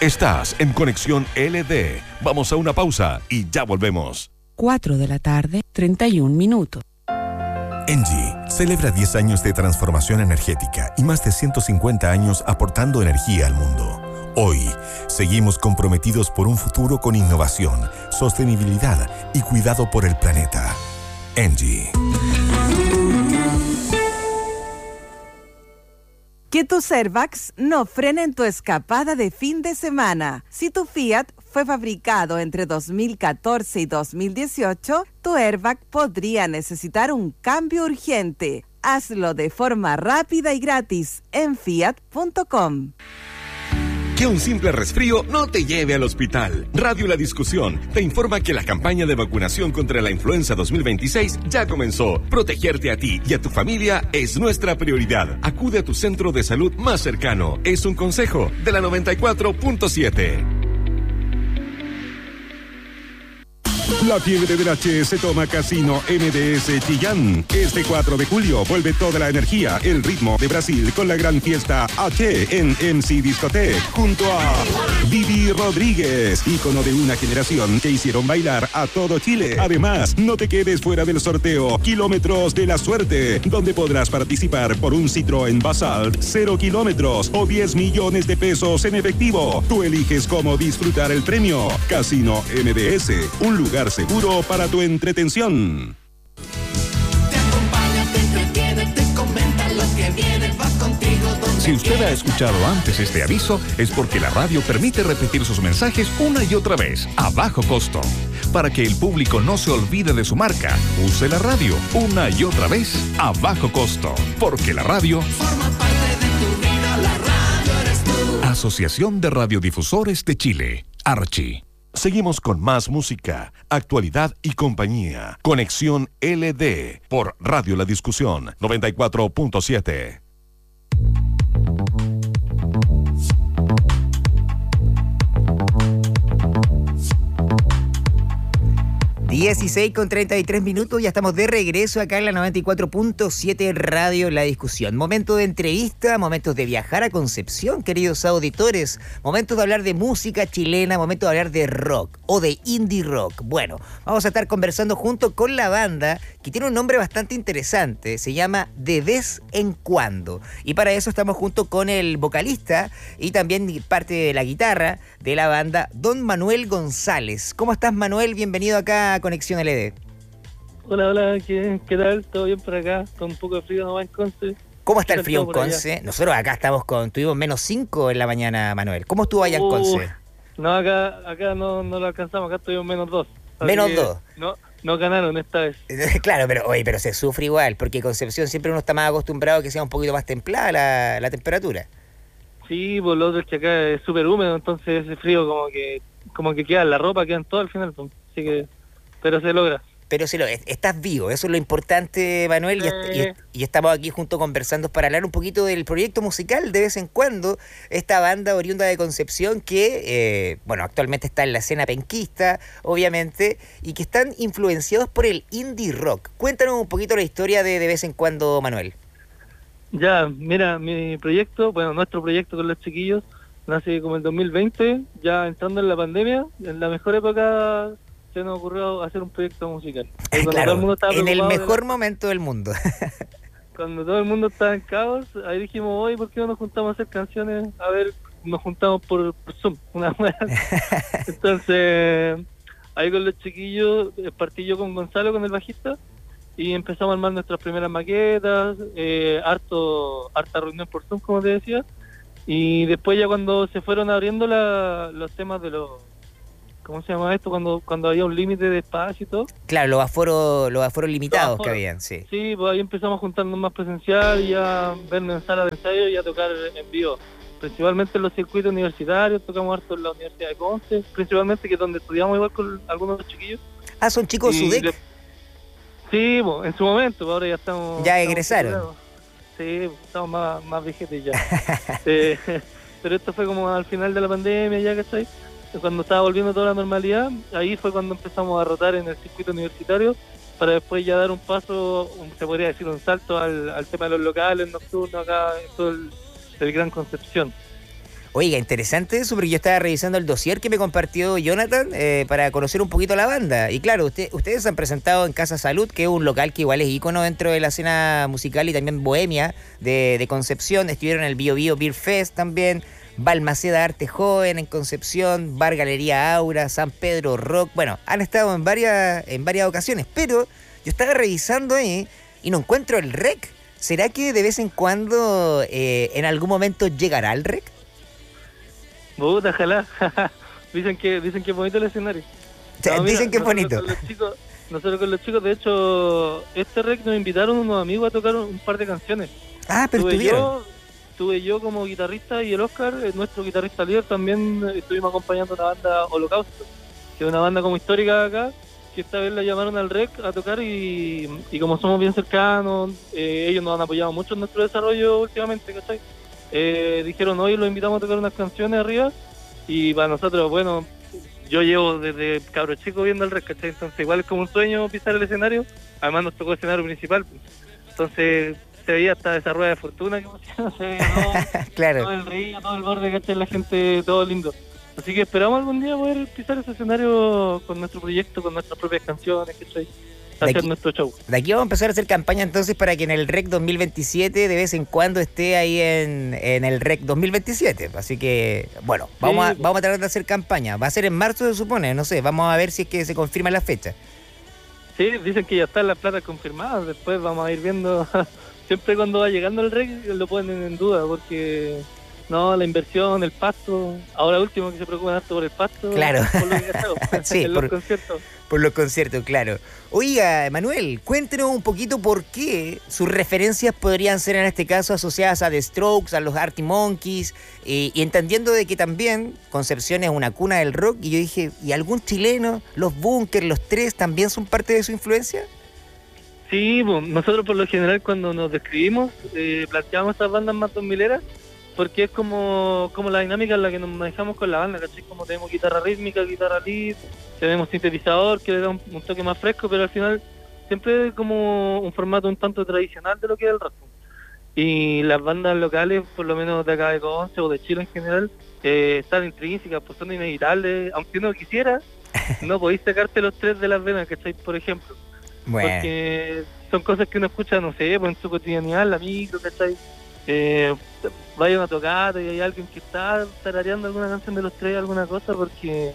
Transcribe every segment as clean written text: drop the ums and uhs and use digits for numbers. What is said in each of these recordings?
Estás en Conexión LD. Vamos a una pausa y ya volvemos. 4 de la tarde, 31 minutos. ENGIE celebra 10 años de transformación energética y más de 150 años aportando energía al mundo. Hoy, seguimos comprometidos por un futuro con innovación, sostenibilidad y cuidado por el planeta. ENGIE. Que tus airbags no frenen tu escapada de fin de semana. Si tu Fiat fue fabricado entre 2014 y 2018, tu airbag podría necesitar un cambio urgente. Hazlo de forma rápida y gratis en fiat.com. Que un simple resfrío no te lleve al hospital. Radio La Discusión te informa que la campaña de vacunación contra la influenza 2026 ya comenzó. Protegerte a ti y a tu familia es nuestra prioridad. Acude a tu centro de salud más cercano. Es un consejo de la 94.7. La fiebre del H se toma Casino MDS Chillán. Este 4 de julio vuelve toda la energía, el ritmo de Brasil con la gran fiesta H en MC Discotheque junto a Vivi Rodríguez, ícono de una generación que hicieron bailar a todo Chile. Además, no te quedes fuera del sorteo Kilómetros de la Suerte, donde podrás participar por un Citroën Basalt 0 kilómetros o 10 millones de pesos en efectivo. Tú eliges cómo disfrutar el premio. Casino MDS, un lugar seguro para tu entretención. Te acompaña, te entretiene, te comenta lo que viene, va contigo donde Si usted ha escuchado antes este aviso, es porque la radio permite repetir sus mensajes una y otra vez, a bajo costo. Para que el público no se olvide de su marca, use la radio una y otra vez, a bajo costo. Porque la radio forma parte de tu vida, la radio eres tú. Asociación de Radiodifusores de Chile, Archi. Seguimos con más música, actualidad y compañía. Conexión LD por Radio La Discusión 94.7. 16:33, ya estamos de regreso acá en la 94.7 Radio La Discusión. Momento de entrevista, momentos de viajar a Concepción, queridos auditores, momentos de hablar de música chilena, momentos de hablar de rock o de indie rock. Bueno, vamos a estar conversando junto con la banda que tiene un nombre bastante interesante, se llama De Vez en Cuando. Y para eso estamos junto con el vocalista y también parte de la guitarra de la banda, Don Manuel González. ¿Cómo estás, Manuel? Bienvenido acá a Conexión LD. Hola, ¿qué tal? ¿Todo bien por acá? Con un poco de frío nomás en Conce. ¿Cómo está el frío en Conce? Nosotros acá tuvimos -5 en la mañana, Manuel. ¿Cómo estuvo allá en Conce? No, acá no lo alcanzamos, acá estuvimos -2. -2. No ganaron esta vez. Claro, pero se sufre igual, porque Concepción siempre uno está más acostumbrado a que sea un poquito más templada la temperatura. Sí, pues lo otro es que acá es súper húmedo, entonces ese frío como que queda en la ropa, queda en todo al final, pues. Así que, pero se logra. Pero estás vivo, eso es lo importante, Manuel, y estamos aquí juntos conversando para hablar un poquito del proyecto musical De Vez en Cuando, esta banda oriunda de Concepción que, actualmente está en la escena penquista, obviamente, y que están influenciados por el indie rock. Cuéntanos un poquito la historia de Vez en Cuando, Manuel. Ya, mira, nuestro proyecto con los chiquillos nace como el 2020, ya entrando en la pandemia, en la mejor época se nos ocurrió hacer un proyecto musical. Claro, en el mejor momento del mundo. Cuando todo el mundo estaba en caos, ahí dijimos, oye, ¿por qué no nos juntamos a hacer canciones? A ver, nos juntamos por Zoom, una vez. Entonces, ahí con los chiquillos, partí yo con Gonzalo, con el bajista, y empezamos a armar nuestras primeras maquetas, harta reunión por Zoom, como te decía, y después ya cuando se fueron abriendo los temas de los... ¿Cómo se llama esto? Cuando había un límite de espacio y todo. Claro, los aforos limitados que habían, sí. Sí, pues ahí empezamos a juntarnos más presencial y a vernos en sala de ensayo y a tocar en vivo. Principalmente en los circuitos universitarios, tocamos harto en la Universidad de Conce, principalmente, que es donde estudiamos igual con algunos de los chiquillos. Ah, ¿son chicos SUDEC? Sí, pues, en su momento, ahora ya estamos... Ya egresaron. Sí, estamos más viejetes ya. Pero esto fue como al final de la pandemia, ya, ¿cachai? Cuando estaba volviendo toda la normalidad, ahí fue cuando empezamos a rotar en el circuito universitario para después ya dar un paso, se podría decir un salto al tema de los locales nocturnos acá en todo el Gran Concepción. Oiga, interesante eso, porque yo estaba revisando el dossier que me compartió Jonathan para conocer un poquito la banda. Y claro, ustedes se han presentado en Casa Salud, que es un local que igual es ícono dentro de la escena musical y también bohemia de Concepción. Estuvieron en el Bio Bio Beer Fest también, Balmaceda Arte Joven en Concepción, Bar Galería Aura, San Pedro Rock. Bueno, han estado en varias ocasiones, pero yo estaba revisando ahí y no encuentro el rec. ¿Será que de vez en cuando en algún momento llegará el rec? Puta, ojalá. dicen que es bonito el escenario. Dicen que es bonito. Nosotros con los chicos, de hecho, este rec nos invitaron unos amigos a tocar un par de canciones. Ah, pero Estuve yo como guitarrista y el Oscar, nuestro guitarrista líder, también estuvimos acompañando a la banda Holocausto, que es una banda como histórica acá, que esta vez la llamaron al rec a tocar y como somos bien cercanos, ellos nos han apoyado mucho en nuestro desarrollo últimamente, ¿cachai? Dijeron, hoy los invitamos a tocar unas canciones arriba, y para nosotros, bueno, yo llevo desde cabro chico viendo el rec, ¿cachai? Entonces igual es como un sueño pisar el escenario, además nos tocó el escenario principal, pues. Entonces se veía hasta esa rueda de fortuna que se veía claro. Todo el río, todo el borde, ¿cachai? La gente, todo lindo. Así que esperamos algún día poder pisar ese escenario con nuestro proyecto, con nuestras propias canciones, ¿cachai? Hacer nuestro show. De aquí vamos a empezar a hacer campaña entonces para que en el REC 2027 de vez en cuando esté ahí en el REC 2027. Así que, bueno, vamos a tratar de hacer campaña. Va a ser en marzo, se supone, no sé, vamos a ver si es que se confirma la fecha. Sí, dicen que ya están las platas confirmadas, después vamos a ir viendo. Siempre cuando va llegando el REC lo ponen en duda, porque no, la inversión, el pasto, ahora último que se preocupan harto por el pasto, claro. Por lo que gastado, sí, en los conciertos. Por los conciertos, claro. Oiga, Manuel, cuéntenos un poquito por qué sus referencias podrían ser en este caso asociadas a The Strokes, a los Arctic Monkeys, y entendiendo de que también Concepción es una cuna del rock, y yo dije, ¿y algún chileno, los Bunkers, los Tres, también son parte de su influencia? Sí, pues, nosotros por lo general cuando nos describimos, planteamos estas bandas más 2000eras, porque es como la dinámica en la que nos manejamos con la banda, ¿cachai? Como tenemos guitarra rítmica, guitarra lead, tenemos sintetizador que le da un toque más fresco, pero al final siempre es como un formato un tanto tradicional de lo que es el rock. Y las bandas locales, por lo menos de acá de Conce o de Chile en general, están intrínsecas, pues son inevitables, aunque uno quisiera, no podéis sacarte los Tres de las venas, ¿cachai? Por ejemplo. Bueno. Porque son cosas que uno escucha, no sé, pues en su cotidianidad, la micro, ¿cachai? Vaya a una tocata y hay alguien que está tarareando alguna canción de los Tres, alguna cosa, porque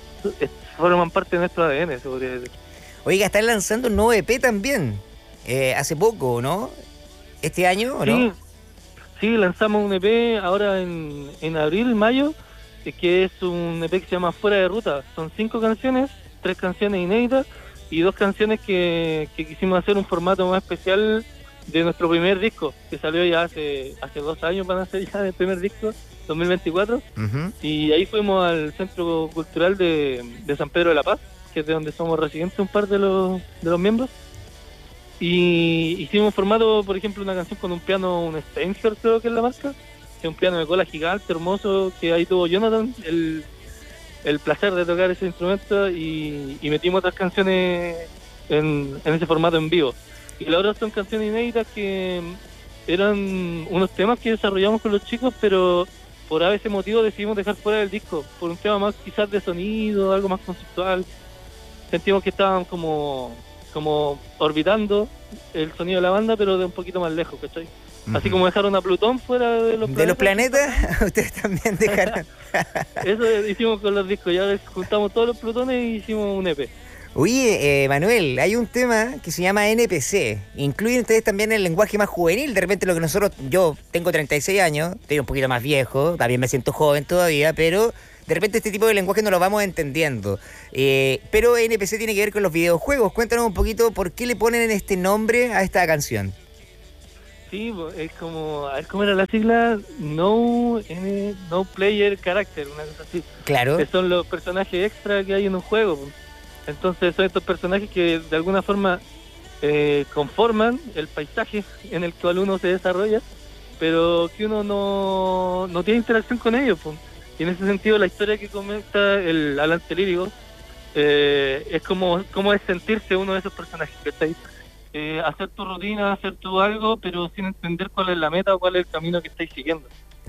forman parte de nuestro ADN, se podría decir. Oiga, están lanzando un nuevo EP también, hace poco, ¿no? ¿Este año o no? Sí, lanzamos un EP ahora en abril, mayo, que es un EP que se llama Fuera de Ruta. Son 5 canciones, 3 canciones inéditas y 2 canciones que quisimos hacer un formato más especial de nuestro primer disco, que salió ya hace 2 años, van a ser ya el primer disco, 2024, y ahí fuimos al Centro Cultural de San Pedro de la Paz, que es de donde somos residentes un par de los miembros, y hicimos un formato, por ejemplo, una canción con un piano, un Steinhardt creo que es la marca, que es un piano de cola gigante, hermoso, que ahí tuvo Jonathan el placer de tocar ese instrumento, y metimos otras canciones en ese formato en vivo. Y las otras son canciones inéditas que eran unos temas que desarrollamos con los chicos, pero por ese motivo decidimos dejar fuera del disco, por un tema más quizás de sonido, algo más conceptual. Sentimos que estaban como orbitando el sonido de la banda, pero de un poquito más lejos, ¿cachai? Así como dejaron a Plutón fuera de los planetas. ¿De los planetas? Ustedes también dejaron. Eso hicimos con los discos, ya juntamos todos los Plutones y hicimos un EP. Oye, Manuel, hay un tema que se llama NPC. ¿Incluyen ustedes también el lenguaje más juvenil? De repente lo que yo tengo 36 años, estoy un poquito más viejo, también me siento joven todavía, pero de repente este tipo de lenguaje no lo vamos entendiendo. Pero NPC tiene que ver con los videojuegos. Cuéntanos un poquito por qué le ponen este nombre a esta canción. Sí, es como, a ver cómo era la sigla, no player character, una cosa así. Claro. Que son los personajes extra que hay en un juego. Entonces son estos personajes que de alguna forma conforman el paisaje en el cual uno se desarrolla, pero que uno no tiene interacción con ellos. Y en ese sentido la historia que comenta el Alan Telírico es como es sentirse uno de esos personajes, que está ahí. Hacer tu rutina, hacer tu algo, pero sin entender cuál es la meta o cuál es el camino que estáis siguiendo.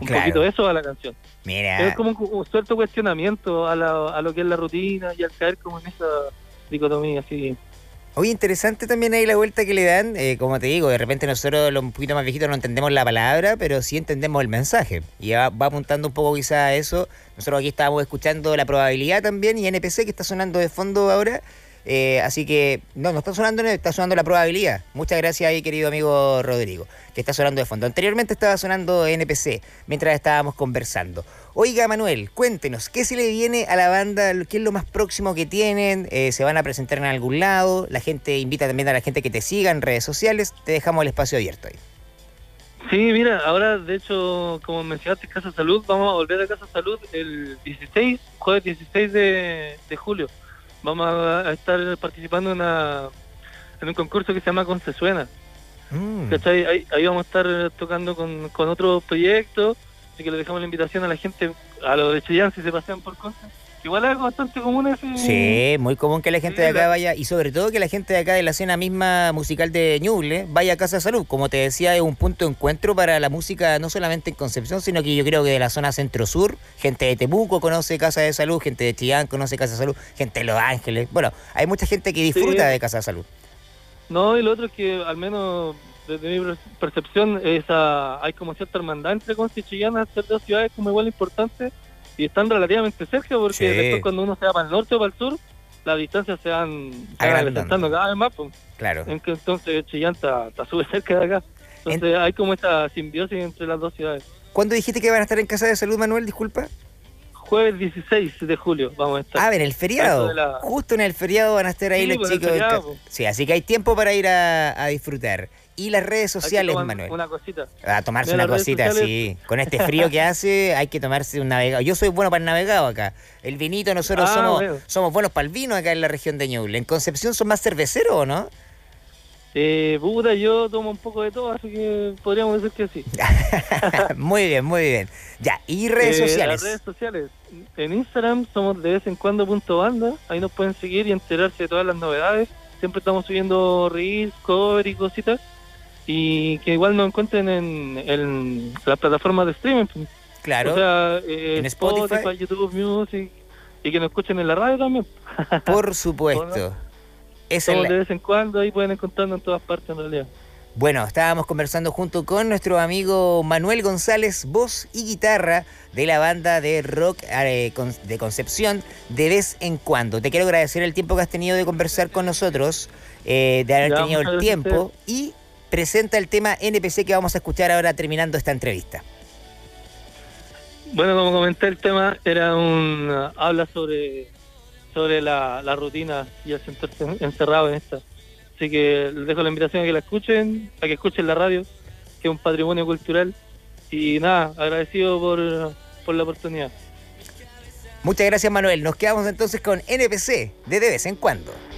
Un Claro. poquito eso a la canción. Mira, Es como un cierto cuestionamiento a lo que es la rutina y al caer como en esa dicotomía así. oye, interesante también ahí la vuelta que le dan, como te digo, de repente nosotros los un poquito más viejitos no entendemos la palabra, pero sí entendemos el mensaje. Y va apuntando un poco quizá a eso. Nosotros aquí estábamos escuchando La Probabilidad también y NPC que está sonando de fondo ahora. Así que, no está sonando, está sonando La Probabilidad. Muchas gracias ahí, querido amigo Rodrigo, que está sonando de fondo. Anteriormente estaba sonando NPC mientras estábamos conversando. Oiga, Manuel, cuéntenos, ¿qué se le viene a la banda? ¿Qué es lo más próximo que tienen? ¿Se van a presentar en algún lado? La gente invita también a la gente que te siga en redes sociales. Te dejamos el espacio abierto ahí. Sí, mira, ahora de hecho, como mencionaste, Casa Salud, vamos a volver a Casa Salud el 16, jueves 16 de julio. Vamos a estar participando en un concurso que se llama Concesuena. ¿Cachai? Ahí vamos a estar tocando con otros proyectos, así que le dejamos la invitación a la gente, a los de Chillán, si se pasean por Conce. Igual es bastante común ese... Sí, muy común que la gente de acá vaya, y sobre todo que la gente de acá de la escena misma musical de Ñuble vaya a Casa de Salud. Como te decía, es un punto de encuentro para la música, no solamente en Concepción, sino que yo creo que de la zona centro-sur, gente de Temuco conoce Casa de Salud, gente de Chillán conoce Casa de Salud, gente de Los Ángeles. Bueno, hay mucha gente que disfruta de Casa de Salud. No, y lo otro es que, al menos desde mi percepción, hay como cierta hermandad entre Conce y Chillán, al ser dos ciudades como igual importantes, y están relativamente cerca, porque Sí. después cuando uno se va para el norte o para el sur, las distancias se van acrecentando cada vez más. Pues. Claro. Entonces Chillán está súper cerca de acá. Entonces hay como esta simbiosis entre las dos ciudades. ¿Cuándo dijiste que van a estar en Casa de Salud, Manuel? Disculpa. Jueves 16 de julio vamos a estar. En el feriado. Justo en el feriado van a estar ahí Sí, los pues, el chicos. feriado. Sí, así que hay tiempo para ir a disfrutar. Y las redes Hay que sociales, tomar Manuel. una cosita. A tomarse Mira, una las redes cosita, sociales. sí. Con este frío que hace, hay que tomarse un navegado. Yo soy bueno para el navegado acá. El vinito, nosotros Bueno. somos buenos para el vino acá en la región de Ñuble. ¿En Concepción son más cerveceros o no? Puta, yo tomo un poco de todo, así que podríamos decir que sí. Muy bien, muy bien. Ya, y redes sociales. Las redes sociales. En Instagram somos de vez en cuando .banda. Ahí nos pueden seguir y enterarse de todas las novedades. Siempre estamos subiendo reels, cover y cositas. Y que igual nos encuentren en las plataformas de streaming. Claro. O sea, en Spotify, YouTube Music. Y que nos escuchen en la radio también. Por supuesto. Somos de vez en cuando, ahí pueden encontrarnos en todas partes en realidad. Bueno, estábamos conversando junto con nuestro amigo Manuel González, voz y guitarra de la banda de rock de Concepción, de vez en cuando. Te quiero agradecer el tiempo que has tenido de conversar con nosotros, de haber tenido el tiempo, y presenta el tema NPC que vamos a escuchar ahora terminando esta entrevista. Bueno, como comenté, el tema era habla sobre la rutina y el sentirse encerrado en esta. Así que les dejo la invitación a que la escuchen, a que escuchen la radio, que es un patrimonio cultural. Y nada, agradecido por la oportunidad. Muchas gracias, Manuel. Nos quedamos entonces con NPC de vez en cuando.